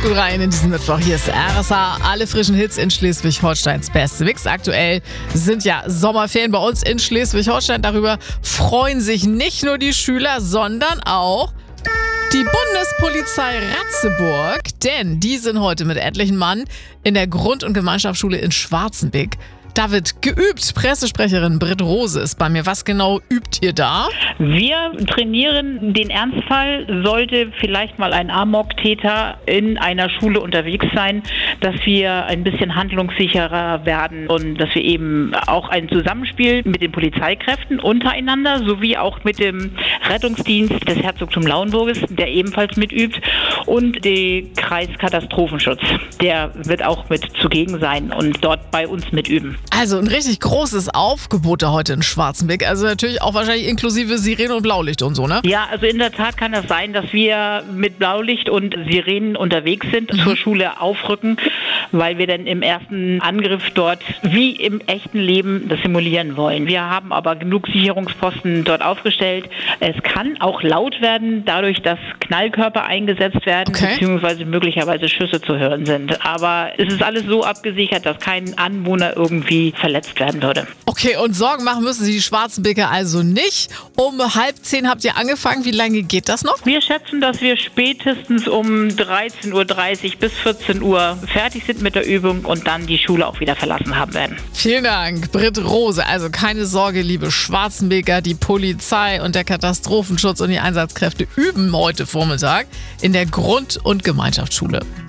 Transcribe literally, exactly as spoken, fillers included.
gut rein in diesen Mittwoch. Hier ist R S A, alle frischen Hits in Schleswig-Holsteins beste Mix. Aktuell sind ja Sommerferien bei uns in Schleswig-Holstein. Darüber freuen sich nicht nur die Schüler, sondern auch die Bundespolizei Ratzeburg. Denn die sind heute mit etlichen Mann in der Grund- und Gemeinschaftsschule in Schwarzenbeck. Da wird geübt. Pressesprecherin Britt Rose ist bei mir. Was genau übt ihr da? Wir trainieren den Ernstfall. Sollte vielleicht mal ein Amok-Täter in einer Schule unterwegs sein, dass wir ein bisschen handlungssicherer werden und dass wir eben auch ein Zusammenspiel mit den Polizeikräften untereinander sowie auch mit dem Rettungsdienst des Herzogtums Lauenburges, der ebenfalls mitübt, und der Kreiskatastrophenschutz. Der wird auch mit zugegen sein und dort bei uns mitüben. Also ein richtig großes Aufgebot da heute in Schwarzenbeck. Also natürlich auch wahrscheinlich inklusive Sirene und Blaulicht und so, ne? Ja, also in der Tat kann das sein, dass wir mit Blaulicht und Sirenen unterwegs sind, mhm. zur Schule aufrücken, weil wir dann im ersten Angriff dort wie im echten Leben das simulieren wollen. Wir haben aber genug Sicherungsposten dort aufgestellt. Es kann auch laut werden, dadurch, dass Knallkörper eingesetzt werden, okay. beziehungsweise möglicherweise Schüsse zu hören sind. Aber es ist alles so abgesichert, dass kein Anwohner irgendwie verletzt werden würde. Okay, und Sorgen machen müssen Sie die Schwarzenbecker also nicht. Um halb zehn habt ihr angefangen. Wie lange geht das noch? Wir schätzen, dass wir spätestens um dreizehn Uhr dreißig bis vierzehn Uhr fertig sind mit der Übung und dann die Schule auch wieder verlassen haben werden. Vielen Dank, Britt Rose. Also keine Sorge, liebe Schwarzenbeker, die Polizei und der Katastrophenschutz und die Einsatzkräfte üben heute Vormittag in der Grund- und Gemeinschaftsschule.